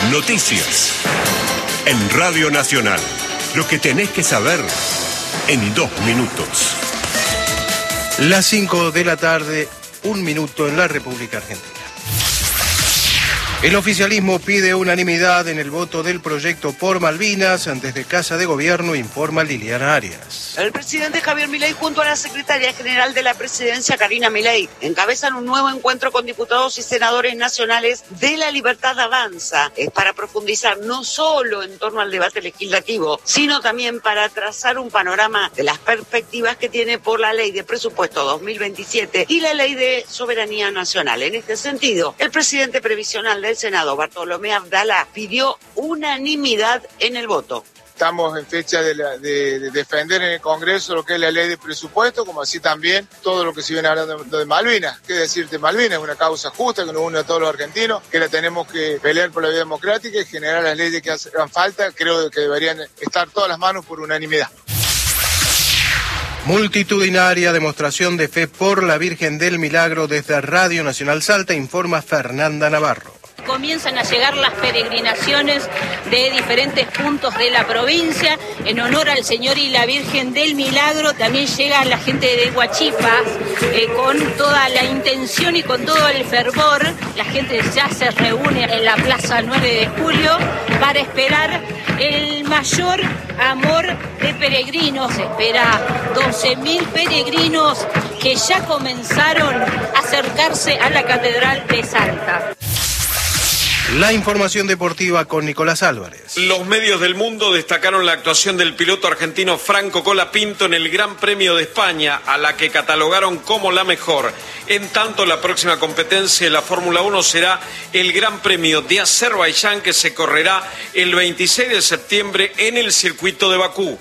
Noticias. En Radio Nacional. Lo que tenés que saber en 2 minutos. Las 5 de la tarde, 1 minuto en la República Argentina. El oficialismo pide unanimidad en el voto del proyecto por Malvinas. Desde Casa de Gobierno informa Liliana Arias. El presidente Javier Milei junto a la secretaria general de la presidencia, Karina Milei, encabezan un nuevo encuentro con diputados y senadores nacionales de La Libertad Avanza. Es para profundizar no solo en torno al debate legislativo, sino también para trazar un panorama de las perspectivas que tiene por la Ley de Presupuesto 2027 y la Ley de Soberanía Nacional. En este sentido, el presidente previsional del Senado, Bartolomé Abdala, pidió unanimidad en el voto. Estamos en fecha de defender en el Congreso lo que es la ley de presupuesto, como así también todo lo que se viene hablando de Malvinas. ¿Qué decirte? Malvinas es una causa justa que nos une a todos los argentinos, que la tenemos que pelear por la vida democrática y generar las leyes que hagan falta. Creo que deberían estar todas las manos por unanimidad. Multitudinaria demostración de fe por la Virgen del Milagro desde Radio Nacional Salta, informa Fernanda Navarro. Comienzan a llegar las peregrinaciones de diferentes puntos de la provincia en honor al Señor y la Virgen del Milagro. También llega la gente de Huachipas con toda la intención y con todo el fervor. La gente ya se reúne en la Plaza 9 de Julio para esperar el mayor amor de peregrinos. Se espera 12.000 peregrinos que ya comenzaron a acercarse a la Catedral de Salta. La información deportiva con Nicolás Álvarez. Los medios del mundo destacaron la actuación del piloto argentino Franco Colapinto en el Gran Premio de España, a la que catalogaron como la mejor. En tanto, la próxima competencia de la Fórmula 1 será el Gran Premio de Azerbaiyán, que se correrá el 26 de septiembre en el circuito de Bakú.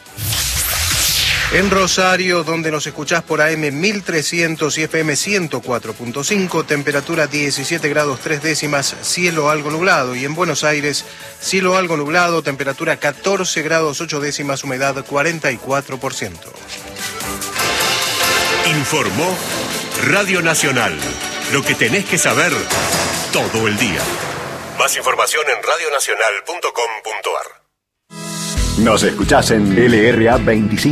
En Rosario, donde nos escuchás por AM 1300 y FM 104.5, temperatura 17 grados 3 décimas, cielo algo nublado. Y en Buenos Aires, cielo algo nublado, temperatura 14 grados 8 décimas, humedad 44%. Informó Radio Nacional. Lo que tenés que saber todo el día. Más información en radionacional.com.ar. Nos escuchás en LRA 25.